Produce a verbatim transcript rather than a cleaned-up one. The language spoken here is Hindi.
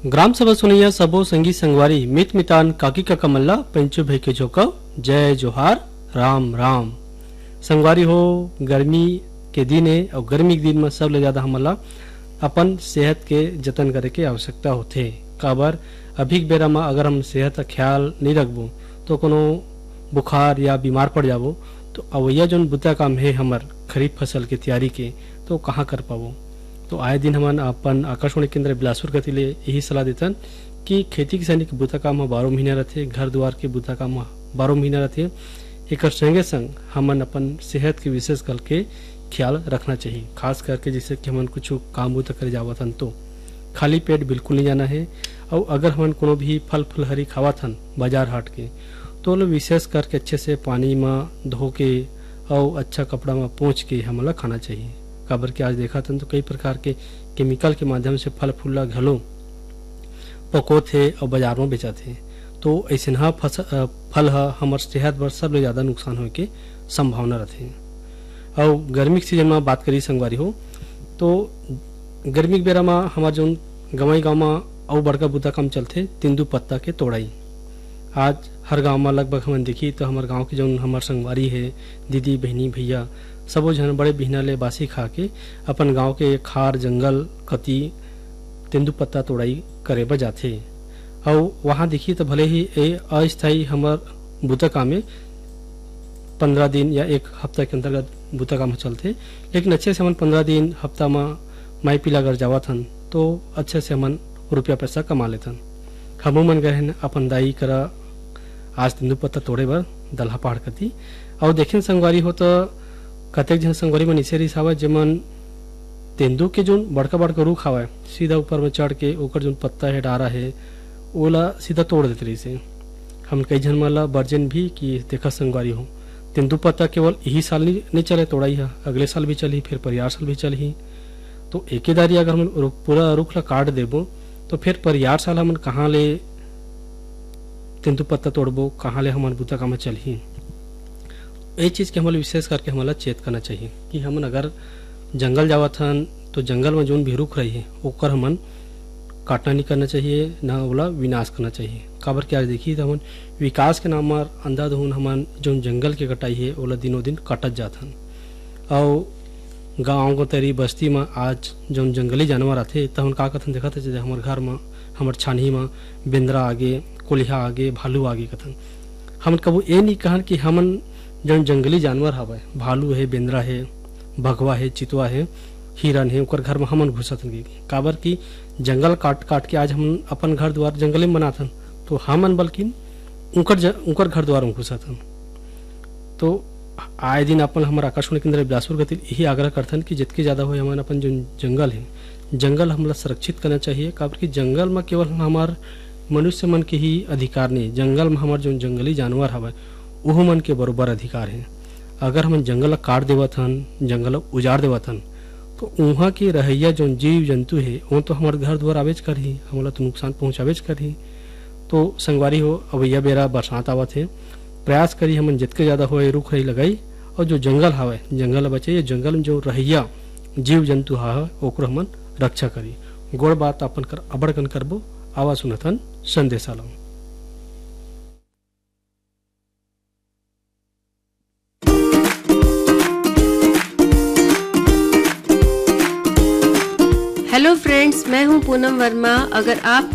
ग्राम सभा सुनैया सबो संगी संगवारी मित मितान काकी का कमल्ला पंचो भाई के जोकव जय जोहार राम राम। संगवारी हो गर्मी के दिन है और गर्मी के दिन में सब ले ज्यादा हमला अपन सेहत के जतन करे के आवश्यकता होथे। काबर अभी के बेरा में अगर हम सेहत का ख्याल नहीं रखबो तो कोनो बुखार या बीमार पड़ जाबो तो अवैया जो बुता काम है हमर खरीफ फसल के तैयारी के तो कहाँ कर पाबो। तो आए दिन हमन अपन आकाशवाणी केंद्र बिलासपुर गति ले यही सलाह देतन कि खेती किसानी के बुता काम बारह महीना रहते, घर द्वार के बुता काम बारह महीना रहते। एक संगे संग हमन अपन सेहत के विशेष करके ख्याल रखना चाहिए, खास करके जैसे कि हमन कुछ काम बुता करे जावतन तो खाली पेट बिल्कुल नहीं जाना है। और अगर हमन कोनो भी फल फलहरी खावतन बाजार हाट के तो लोग विशेष करके अच्छे से पानी में धो के और अच्छा कपड़ा में पोंछ के हमला खाना चाहिए। काबर के आज देखा तो कई प्रकार के केमिकल के माध्यम से फल फूला घलो पकोत है और बाजार में बेचत है। तो ऐसे फल है हमार सेहत बर सबले ज्यादा नुकसान होने के संभावना रहते। और गर्मी के सीजन में बात करी संगवारी हो तो गर्मी के बेरा में हमार जो गंवाई गाँव में और बड़का बुता काम चलते तेंदू पत्ता के तोड़ाई। आज हर गांव में लगभग हमन देखी तो हमारे गांव के जो हमार संगवारी है दीदी बहनी भैया सबो जन बड़े बिहना ले बासी खा के अपन गांव के खार जंगल कति तेंदू पत्ता तोड़ाई करे बर जाथे। और वहां देखी तो भले ही ए अस्थायी हमार बुता काम में पंद्रह दिन या एक हफ्ता के अंतर्गत बुता काम चलते, लेकिन अच्छे से हमन पंद्रह दिन हफ्ता में माई पिला कर जावत हन तो अच्छे से हमन रुपया पैसा कमा लेथन। हमू मन गए अपन दाई करा आज तेंदू पत्ता तोड़े बर दलहा पहाड़ कती और देखें संगवारी हो तो कतेक जन संगवारी मन इसे रिस हवय जेमन तेंदू के जो बड़का बड़का रूख हवय सीधा ऊपर में चढ़ के ओकर जो पत्ता है डारा है ओला सीधा तोड़ देते रही से। हम कई जन मला बर्जन भी कि देखा संगवारी हो तेंदू पत्ता केवल यही साल नहीं, नहीं चले तोड़ाई है, अगले साल भी चली फिर परियार साल भी चली। तो एक दारी अगर हम पूरा रुख ला काट देबो तो फिर परियार साल हमन कहाँ ले तेंदू पत्ता तोड़बो, कहाँ ले हमन बुता काम चलही। ये चीज के हमारे विशेष करके हमारा चेत करना चाहिए कि हमन अगर जंगल जावत हन तो जंगल में जो भी रुख रही है ओकर हमन काटना नहीं करना चाहिए, ना ओला विनाश करना चाहिए। काबर के आज देखिए तो हमन विकास के नाम पर अंधाधुन हमन जो जंगल के कटाई है ओला दिनों दिन काटत जात हन। और गाँव को तरी बस्ती में आज जो जंगली जानवर आते तो हम का कथन देखा थे जैसे हमारे घर में हमार छानी में बेंद्रा आगे कोलिहा आगे भालू आगे कथन हम कबू ये नहीं कहन कि हमन जो जंगली जानवर हवे भालू है बेंद्रा है भगवा है चितवा है हिरन है ओकर घर में हमन घुसत हन। काबर की जंगल काट काट के आज हम अपन घर द्वार जंगले में बनाथन तो हमन बल्कि उनकर उनकर घर द्वार में घुसत हन। तो आए दिन अपन हमारे आकाशवाणी केंद्र बिलासपुर गति यही आग्रह करथन कि जितके ज्यादा हो हमारे अपन जो जंगल है जंगल हमला सुरक्षित करना चाहिए। काबर की जंगल में केवल हमार मनुष्य मन के ही अधिकार नहीं, जंगल में हमार जो जंगली जानवर हवे वो मन के बरोबर अधिकार है। अगर हम जंगल काट देवत हन जंगल उजाड़ देवत हन तो वहाँ के रहैया जो जीव जंतु है वो तो हमारे घर द्वार आवेज कर ही हमला तो नुकसान पहुँचावेज कर ही। तो संगवारी हो अवैया बेरा बरसात आवत है प्रयास करी हमन जितके ज्यादा हो रुख रही लगाई और जो जंगल हवे जंगल बचे जंगल में जो रहैया जीव जंतु हा ओकर हमन रक्षा करी। गोड़ बात अपन कर अबड़कन करबो आवाज सुनथन संदेश आलम। हेलो फ्रेंड्स, मैं हूं पूनम वर्मा। अगर आप